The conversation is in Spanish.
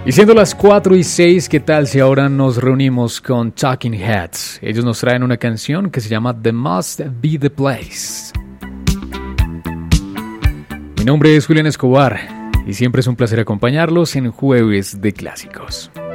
Y siendo las 4:06, ¿qué tal si ahora nos reunimos con Talking Heads? Ellos nos traen una canción que se llama The Must Be The Place. Mi nombre es Julián Escobar y siempre es un placer acompañarlos en Jueves de Clásicos.